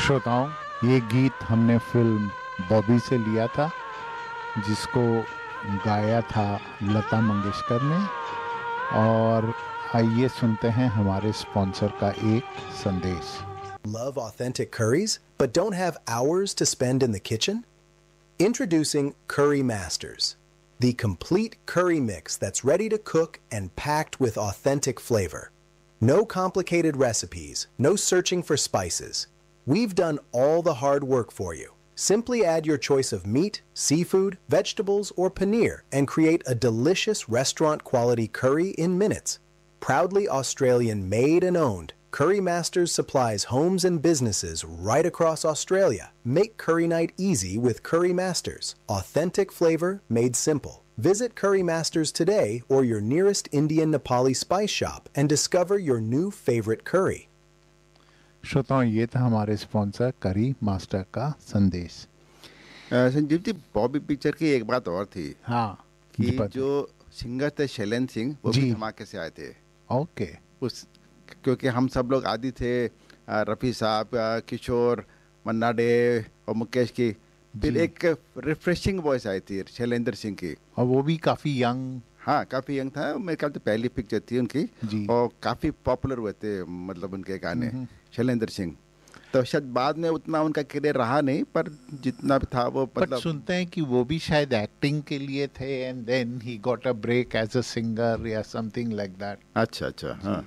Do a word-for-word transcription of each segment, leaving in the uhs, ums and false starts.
श्रोताओं, ये गीत हमने फिल्म बॉबी से लिया था, जिसको गाया था लता मंगेशकर ने। और आइए सुनते हैं हमारे स्पॉन्सर का एक संदेश। Love authentic curries, but don't have hours to spend in the kitchen? Introducing Curry Masters, the complete curry mix that's ready to cook and packed with authentic flavor. No complicated recipes, no searching for spices. We've done all the hard work for you. Simply add your choice of meat, seafood, vegetables, or paneer and create a delicious restaurant-quality curry in minutes. Proudly Australian made and owned, Curry Masters supplies homes and businesses right across Australia. Make curry night easy with Curry Masters. Authentic flavor made simple. Visit Curry Masters today or your nearest Indian Nepali spice shop and discover your new favorite curry. श्रोताओं, ये था हमारे sponsor करी master का संदेश। Sanjeev ji, Bobby picture की एक बात और थी। हाँ, कि जो सिंगर थे शैलेंद्र सिंह, वो भी धमाके से आए थे। ओके। उस क्योंकि हम सब लोग आदि थे, रफ़ी साहब, किशोर, मन्ना डे और मुकेश की, फिर एक रिफ्रेशिंग वॉइस आई थी शैलेंद्र सिंह की, और वो भी काफ़ी यंग। हाँ, काफ़ी यंग था। मेरे ख्याल से पहली पिक्चर थी उनकी जी। और काफ़ी पॉपुलर हुए थे, मतलब उनके गाने शैलेंद्र सिंह। तो शायद बाद में उतना उनका करियर रहा नहीं, पर जितना भी था वो मतलब सुनते हैं कि वो भी शायद एक्टिंग के लिए थे and then he got a break as a singer या समथिंग लाइक दैट। अच्छा अच्छा, हाँ।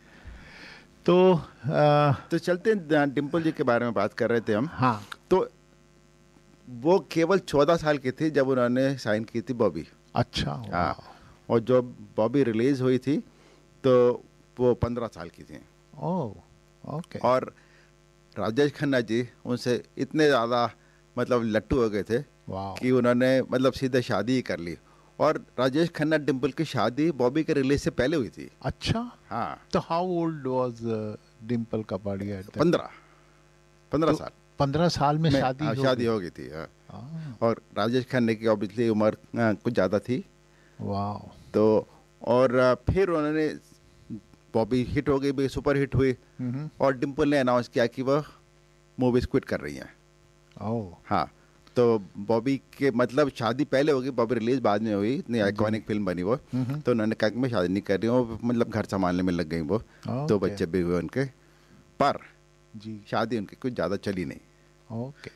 तो आ, तो चलते हैं, डिम्पल जी के बारे में बात कर रहे थे हम। हाँ। तो वो केवल चौदह साल की थी जब उन्होंने साइन की थी बॉबी। अच्छा। हाँ, और जब बॉबी रिलीज हुई थी तो वो पंद्रह साल की थी। ओह, ओके। और राजेश खन्ना जी उनसे इतने ज़्यादा मतलब लट्टू हो गए थे कि उन्होंने मतलब सीधे शादी ही कर ली। और राजेश खन्ना डिम्पल की शादी बॉबी के रिलीज से पहले हुई थी। अच्छा। हाँ। तो how old was Dimple Kapadia? पंद्रह पंद्रह साल पंद्रह साल में शादी हाँ, शादी हो गई थी। हाँ। और राजेश खन्ना की ऑब्वियसली उम्र कुछ ज़्यादा थी। वाह। तो और फिर उन्होंने बॉबी हिट हो गई, सुपर हिट हुई, और डिम्पल ने अनाउंस किया कि वह मूवीज क्विट कर रही हैं। ओह। हाँ, तो बॉबी के मतलब शादी पहले होगी, बॉबी रिलीज बाद में हुई, इतनी आइकॉनिक फिल्म बनी वो। तो उन्होंने कहा कि मैं शादी नहीं कर रही हूँ, मतलब घर संभालने में लग गई वो। दो बच्चे भी हुए उनके, पर जी शादी उनकी कुछ ज़्यादा चली नहीं। ओके।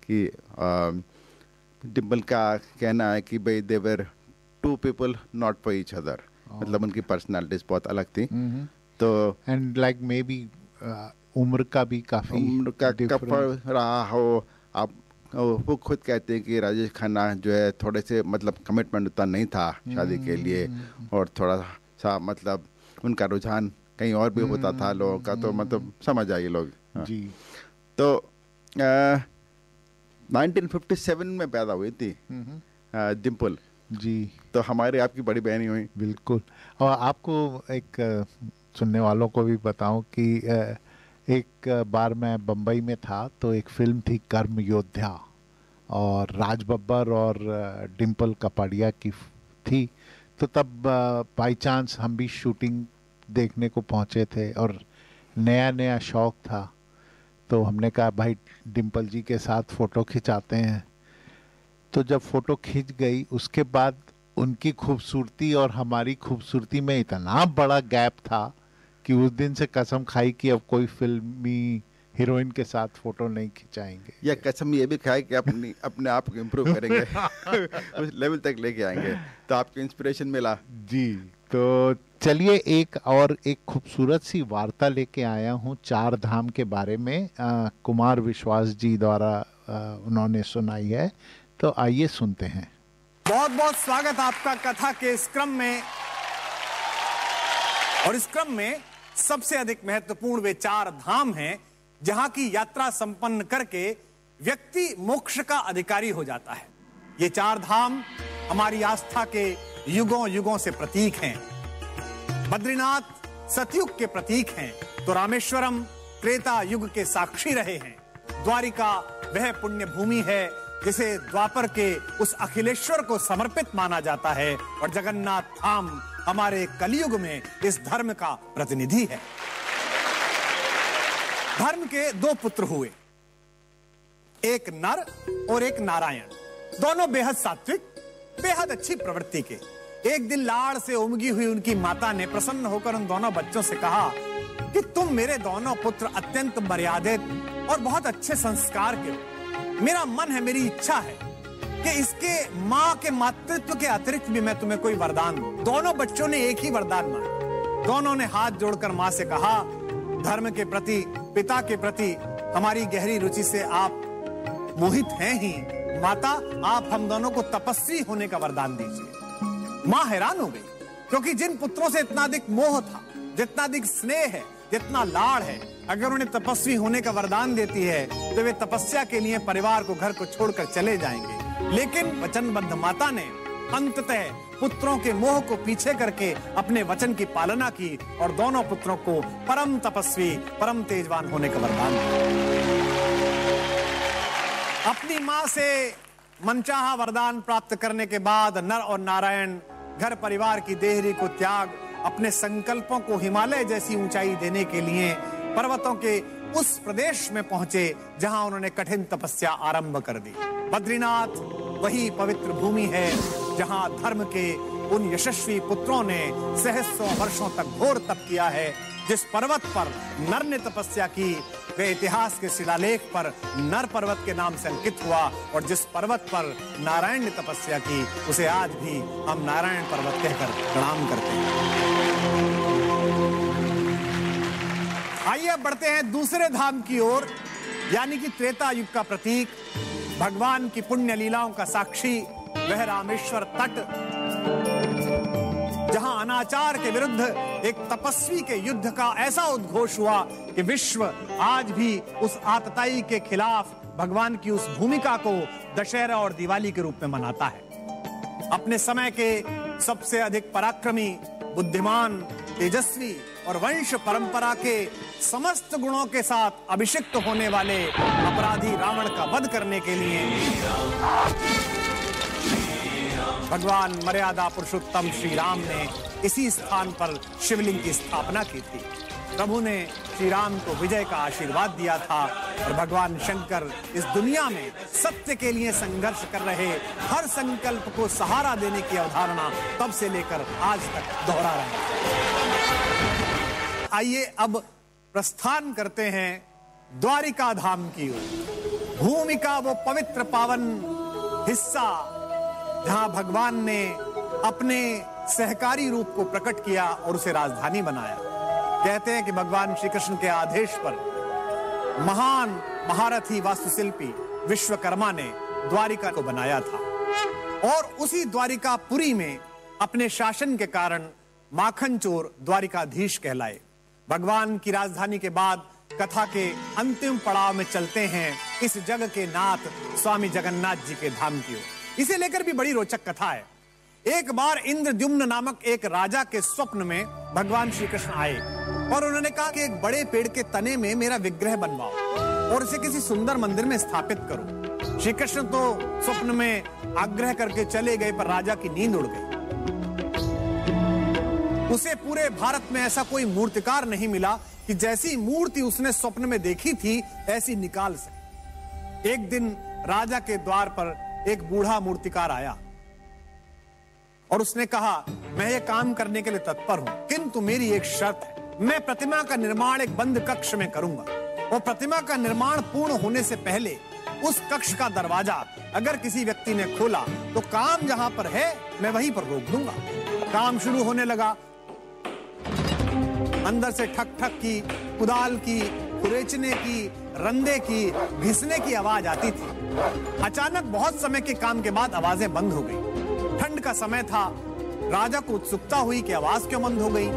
कि डिम्पल का कहना है कि भाई दे वर to people not for each other, मतलब उनकी पर्सनालिटीज बहुत अलग थी। तो एंड लाइक मे बी उम्र का भी काफी उम्र का कप रहा हो। आप वो खुद कहते हैं कि राजेश खन्ना जो है थोड़े से मतलब कमिटमेंट उतना नहीं था शादी के लिए, और थोड़ा सा मतलब उनका रुझान कहीं और भी होता था लोगों का। तो मतलब समझ आइए लोग। हाँ। जी। तो आ, नाइनटीन फिफ्टी सेवन में पैदा हुई थी डिम्पल जी। तो हमारे आपकी बड़ी बहनी हुई। बिल्कुल। और आपको एक सुनने वालों को भी बताऊं कि एक बार मैं बम्बई में था, तो एक फिल्म थी कर्म योद्धा, और राज बब्बर और डिम्पल कपाड़िया की थी। तो तब बाय चांस हम भी शूटिंग देखने को पहुंचे थे और नया नया शौक था। तो हमने कहा भाई डिम्पल जी के साथ फ़ोटो खिंचाते हैं। तो जब फ़ोटो खिंच गई, उसके बाद उनकी खूबसूरती और हमारी खूबसूरती में इतना बड़ा गैप था कि उस दिन से कसम खाई कि अब कोई फिल्मी हीरोइन के साथ फ़ोटो नहीं खिंचाएंगे। या कसम ये भी खाई कि अपनी अपने आप को इम्प्रूव करेंगे, उस लेवल तक लेके आएंगे। तो आपको इंस्पिरेशन मिला। जी। तो चलिए एक और एक खूबसूरत सी वार्ता लेके आया हूँ चार धाम के बारे में। आ, कुमार विश्वास जी द्वारा आ, उन्होंने सुनाई है, तो आइए सुनते हैं। बहुत बहुत स्वागत आपका कथा के इस क्रम में। और इस क्रम में सबसे अधिक महत्वपूर्ण वे चार धाम हैं जहां की यात्रा संपन्न करके व्यक्ति मोक्ष का अधिकारी हो जाता है। ये चार धाम हमारी आस्था के युगों युगों से प्रतीक हैं। बद्रीनाथ सतयुग के प्रतीक हैं, तो रामेश्वरम त्रेता युग के साक्षी रहे हैं। द्वारिका वह पुण्य भूमि है जिसे द्वापर के उस अखिलेश्वर को समर्पित माना जाता है, और जगन्नाथ धाम हमारे कलयुग में इस धर्म का प्रतिनिधि है। धर्म के दो पुत्र हुए, एक नर और एक नारायण, दोनों बेहद सात्विक, बेहद अच्छी प्रवृत्ति के। एक दिन लाड़ से उमगी हुई उनकी माता ने प्रसन्न होकर उन दोनों बच्चों से कहा कि तुम मेरे दोनों पुत्र अत्यंत मर्यादित और बहुत अच्छे संस्कार के हो। मेरा मन है, मेरी इच्छा है कि इसके माँ के मातृत्व के अतिरिक्त भी मैं तुम्हें कोई वरदान दूं। दोनों बच्चों ने एक ही वरदान मांगा। दोनों ने हाथ जोड़कर माँ से कहा, धर्म के प्रति, पिता के प्रति हमारी गहरी रुचि से आप मोहित हैं ही, माता आप हम दोनों को तपस्वी होने का वरदान दीजिए। माँ हैरान हो गई, क्योंकि जिन पुत्रों से इतना अधिक मोह था, जितना अधिक स्नेह है, जितना लाड़ है, अगर उन्हें तपस्वी होने का वरदान देती है तो वे तपस्या के लिए परिवार को, घर को छोड़कर चले जाएंगे। लेकिन वचनबद्ध माता ने अंततः पुत्रों के मोह को पीछे करके अपने वचन की पालना की और दोनों पुत्रों को परम तपस्वी, परम तेजवान होने का वरदान दिया। अपनी मां से मनचाहा वरदान प्राप्त करने के बाद नर और नारायण घर परिवार की देहरी को त्याग अपने संकल्पों को हिमालय जैसी ऊंचाई देने के लिए पर्वतों के उस प्रदेश में पहुंचे जहां उन्होंने कठिन तपस्या आरंभ कर दी। बद्रीनाथ वही पवित्र भूमि है जहां धर्म के उन यशस्वी पुत्रों ने सहस्रों वर्षों तक घोर तप किया है। जिस पर्वत पर नर ने तपस्या की वे इतिहास के शिलालेख पर नर पर्वत के नाम से अंकित हुआ, और जिस पर्वत पर नारायण ने तपस्या की उसे आज भी हम नारायण पर्वत कहकर प्रणाम करते हैं। आइए अब बढ़ते हैं दूसरे धाम की ओर, यानी कि त्रेता युग का प्रतीक, भगवान की पुण्य लीलाओं का साक्षी वह रामेश्वर तट, जहां अनाचार के विरुद्ध एक तपस्वी के युद्ध का ऐसा उद्घोष हुआ कि विश्व आज भी उस आतताई के खिलाफ भगवान की उस भूमिका को दशहरा और दिवाली के रूप में मनाता है। अपने समय के सबसे अधिक पराक्रमी, बुद्धिमान, तेजस्वी और वंश परंपरा के समस्त गुणों के साथ अभिषिक्त होने वाले अपराधी रावण का वध करने के लिए भगवान मर्यादा पुरुषोत्तम श्री राम ने इसी स्थान पर शिवलिंग की स्थापना की थी। प्रभु ने श्री राम को विजय का आशीर्वाद दिया था और भगवान शंकर इस दुनिया में सत्य के लिए संघर्ष कर रहे हर संकल्प को सहारा देने की अवधारणा तब से लेकर आज तक दोहरा रहे हैं। आइए अब प्रस्थान करते हैं द्वारिका धाम की ओर। भूमि का वो पवित्र पावन हिस्सा जहां भगवान ने अपने सहकारी रूप को प्रकट किया और उसे राजधानी बनाया। कहते हैं कि भगवान श्री कृष्ण के आदेश पर महान महारथी वास्तुशिल्पी विश्वकर्मा ने द्वारिका को बनाया था, और उसी द्वारिकापुरी में अपने शासन के कारण माखन चोर द्वारिकाधीश कहलाए। भगवान की राजधानी के बाद कथा के अंतिम पड़ाव में चलते हैं इस जग के नाथ स्वामी जगन्नाथ जी के धाम की ओर। इसे लेकर भी बड़ी रोचक कथा है। एक बार इंद्रद्युम्न नामक एक राजा के स्वप्न में भगवान श्री कृष्ण आए और उन्होंने कहा कि एक बड़े पेड़ के तने में मेरा विग्रह बनवाओ और इसे किसी सुंदर मंदिर में स्थापित करो। श्री कृष्ण तो स्वप्न में आग्रह करके चले गए, पर राजा की नींद उड़ गई। उसे पूरे भारत में ऐसा कोई मूर्तिकार नहीं मिला कि जैसी मूर्ति उसने स्वप्न में देखी थी ऐसी निकाल सके। एक दिन राजा के द्वार पर एक बूढ़ा मूर्तिकार आया और उसने कहा, मैं ये काम करने के लिए तत्पर हूं, किंतु मेरी एक शर्त है। मैं प्रतिमा का निर्माण एक बंद कक्ष में करूंगा और प्रतिमा का निर्माण पूर्ण होने से पहले उस कक्ष का दरवाजा अगर किसी व्यक्ति ने खोला तो काम जहां पर है मैं वहीं पर रोक दूंगा। काम शुरू होने लगा। अंदर से ठक ठक की, कुदाल की, खुरेचने की, रंदे की, घिसने की आवाज आती थी। अचानक बहुत समय के काम के बाद आवाजें बंद हो गई। ठंड का समय था। राजा को उत्सुकता हुई कि आवाज क्यों बंद हो गई।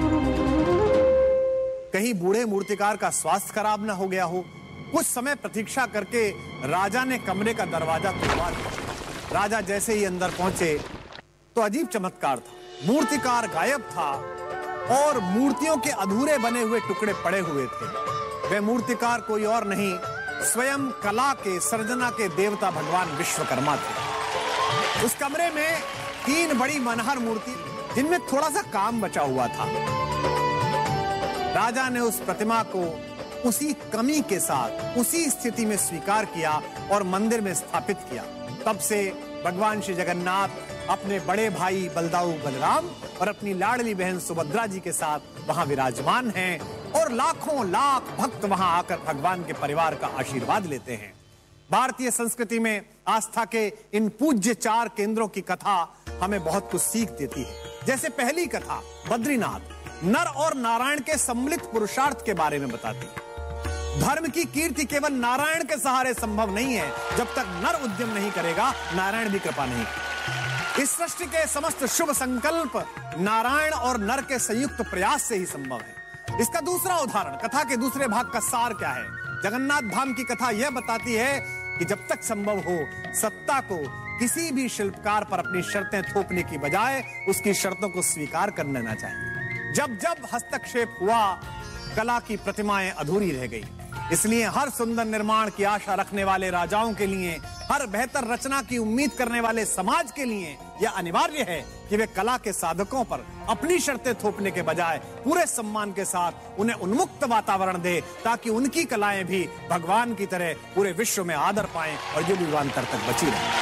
कहीं बूढ़े मूर्तिकार का स्वास्थ्य खराब ना हो गया हो। कुछ समय प्रतीक्षा करके राजा ने कमरे का दरवाजा खुलवा दिया। राजा जैसे ही अंदर पहुंचे तो अजीब चमत्कार था। मूर्तिकार गायब था और मूर्तियों के अधूरे बने हुए टुकड़े पड़े हुए थे। वे मूर्तिकार कोई और नहीं, स्वयं कला के सर्जना के देवता भगवान विश्वकर्मा थे। उस कमरे में तीन बड़ी मनहर मूर्ति जिनमें थोड़ा सा काम बचा हुआ था। राजा ने उस प्रतिमा को उसी कमी के साथ उसी स्थिति में स्वीकार किया और मंदिर में स्थापित किया। तब से भगवान श्री जगन्नाथ अपने बड़े भाई बलदाऊ बलराम और अपनी लाडली बहन सुभद्रा जी के साथ वहां विराजमान हैं और लाखों लाख भक्त वहां आकर भगवान के परिवार का आशीर्वाद लेते हैं। भारतीय संस्कृति में आस्था के इन पूज्य चार केंद्रों की कथा हमें बहुत कुछ सीख देती है। जैसे पहली कथा बद्रीनाथ नर और नारायण के सम्मिलित पुरुषार्थ के बारे में बताती है। धर्म की कीर्ति केवल नारायण के सहारे संभव नहीं है। जब तक नर उद्यम नहीं करेगा, नारायण भी कृपा नहीं। इस सृष्टि के समस्त शुभ संकल्प नारायण और नर के संयुक्त प्रयास से ही संभव है। इसका दूसरा उदाहरण, कथा के दूसरे भाग का सार क्या है? जगन्नाथ धाम की कथा यह बताती है कि जब तक संभव हो, सत्ता को किसी भी शिल्पकार पर अपनी शर्तें थोपने की बजाय उसकी शर्तों को स्वीकार कर लेना चाहिए। जब जब हस्तक्षेप हुआ, कला की प्रतिमाएं अधूरी रह गई। इसलिए हर सुंदर निर्माण की आशा रखने वाले राजाओं के लिए, हर बेहतर रचना की उम्मीद करने वाले समाज के लिए यह अनिवार्य है कि वे कला के साधकों पर अपनी शर्तें थोपने के बजाय पूरे सम्मान के साथ उन्हें उन्मुक्त वातावरण दे, ताकि उनकी कलाएं भी भगवान की तरह पूरे विश्व में आदर पाएं और युग युगांतर तक बची रहें।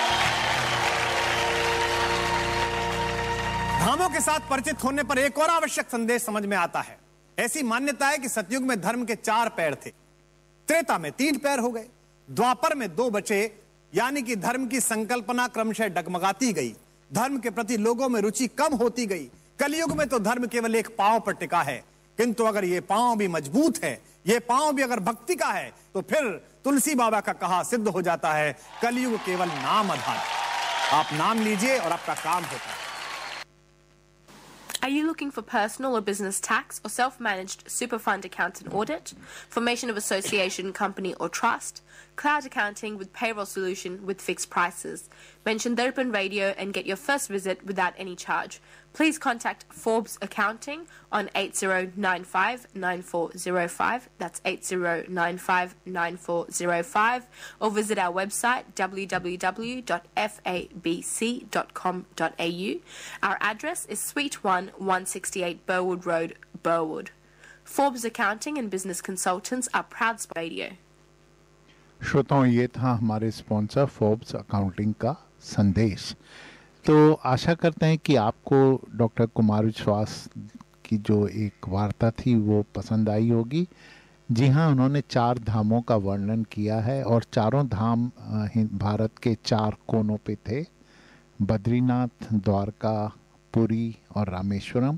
धामों के साथ परिचित होने पर एक और आवश्यक संदेश समझ में आता है। ऐसी मान्यता है कि सतयुग में धर्म के चार पैर थे, त्रेता में तीन पैर हो गए, द्वापर में दो बचे, यानी कि धर्म की संकल्पना क्रमशः डगमगाती गई, धर्म के प्रति लोगों में रुचि कम होती गई। कलयुग में तो धर्म केवल एक पांव पर टिका है, किंतु अगर ये पांव भी मजबूत है, ये पांव भी अगर भक्ति का है, तो फिर तुलसी बाबा का कहा सिद्ध हो जाता है, कलयुग केवल नाम आधार। आप नाम लीजिए और आपका काम होता है। Are you looking for personal or business tax or self-managed super fund account and audit, formation of association, company or trust, cloud accounting with payroll solution with fixed prices? Mention Darpan Radio and get your first visit without any charge. Please contact Forbes Accounting on eight zero nine five nine four zero five, that's eight zero nine five nine four zero five, or visit our website w w w dot f a b c dot com dot a u. Our address is Suite one, one sixty-eight Burwood Road, Burwood. Forbes Accounting and Business Consultants are proud sponsors of radio. श्रोताओं, ये था हमारे sponsor Forbes accounting का संदेश। तो आशा करते हैं कि आपको डॉक्टर कुमार विश्वास की जो एक वार्ता थी वो पसंद आई होगी। जी हाँ, उन्होंने चार धामों का वर्णन किया है और चारों धाम भारत के चार कोनों पे थे, बद्रीनाथ, द्वारका, पुरी और रामेश्वरम।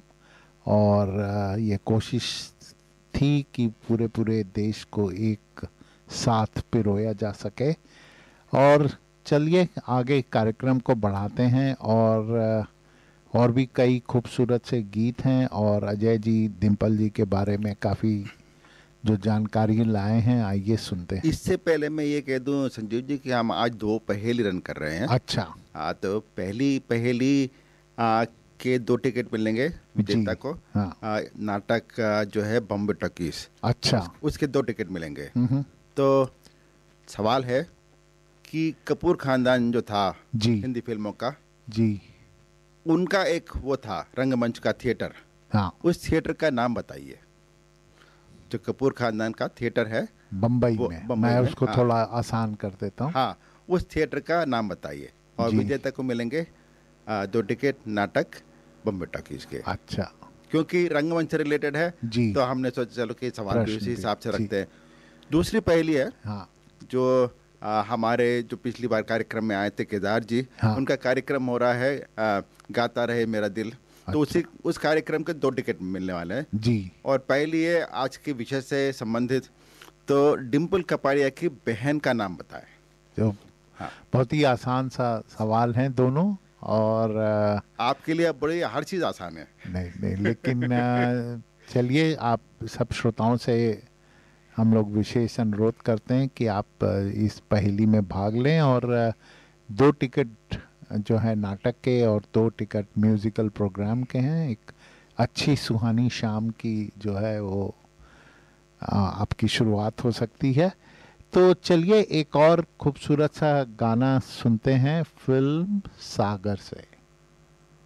और ये कोशिश थी कि पूरे पूरे देश को एक साथ पिरोया जा सके। और चलिए आगे कार्यक्रम को बढ़ाते हैं, और और भी कई खूबसूरत से गीत हैं और अजय जी डिम्पल जी के बारे में काफ़ी जो जानकारी लाए हैं, आइए सुनते हैं। इससे पहले मैं ये कह दूं संजीव जी कि हम आज दो पहेली रन कर रहे हैं। अच्छा। हाँ, तो पहली पहेली आ, के दो टिकट मिलेंगे विजेता को। हाँ। आ, नाटक आ, जो है बॉम्बे टॉकीज, अच्छा, उसके दो टिकट मिलेंगे। तो सवाल है कि कपूर खानदान जो था जी, हिंदी फिल्मों का जी, उनका एक वो था रंगमंच का थिएटर। हाँ, उस थिएटर का नाम बताइए। जो कपूर खानदान का थिएटर है बम्बई वो में, बम्बई मैं में, उसको हाँ, थोड़ा आसान कर देता हूँ। हाँ, उस थिएटर का नाम बताइए और जी। विजेता को मिलेंगे आ, दो टिकट नाटक बम्बे टॉकीज के। अच्छा, क्योंकि रंगमंच से रिलेटेड है जी, तो हमने सोचा चलो कि सवाल भी प्रश्न उसी भी, हिसाब से जी। रखते हैं। दूसरी पहेली है हाँ, जो आ, हमारे जो पिछली बार कार्यक्रम में आए थे केदार जी, हाँ। उनका कार्यक्रम हो रहा है आ, गाता रहे मेरा दिल। तो उसी उस कार्यक्रम के दो टिकट मिलने वाले हैं जी। और पहली है आज के विषय से संबंधित, तो डिम्पल कपाड़िया की बहन का नाम बताएं। तो हाँ। बहुत ही आसान सा सवाल है दोनों, और आ, आपके लिए बड़ी हर चीज़ आसान है। नहीं नहीं लेकिन आ, चलिए आप सब श्रोताओं से हम लोग विशेष अनुरोध करते हैं कि आप आ, इस पहेली में भाग लें, और आ, दो टिकट जो है नाटक के और दो टिकट म्यूज़िकल प्रोग्राम के हैं। एक अच्छी सुहानी शाम की जो है वो आ, आपकी शुरुआत हो सकती है। तो चलिए एक और खूबसूरत सा गाना सुनते हैं फिल्म सागर से।